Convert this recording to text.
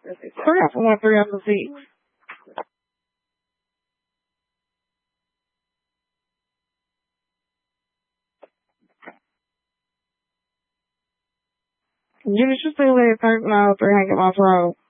Three off of 1, 3 off of 6. You should say let it turn no 3 hang up my throat.